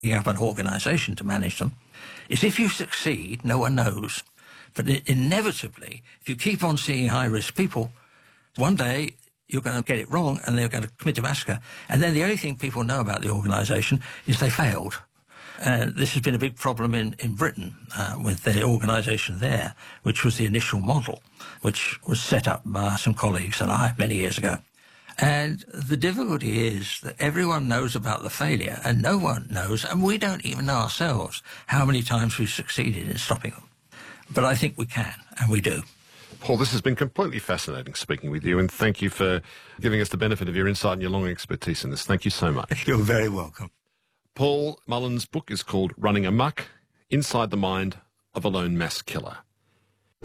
you have an organisation to manage them, is if you succeed, no one knows. But inevitably, if you keep on seeing high-risk people, one day you're going to get it wrong and they're going to commit a massacre. And then the only thing people know about the organisation is they failed. This has been a big problem in Britain with the organisation there, which was the initial model, which was set up by some colleagues and I many years ago. And the difficulty is that everyone knows about the failure and no one knows, and we don't even know ourselves, how many times we've succeeded in stopping them. But I think we can, and we do. Paul, this has been completely fascinating speaking with you, and thank you for giving us the benefit of your insight and your long expertise in this. Thank you so much. You're very welcome. Paul Mullen's book is called Running Amok: Inside the Mind of a Lone Mass Killer.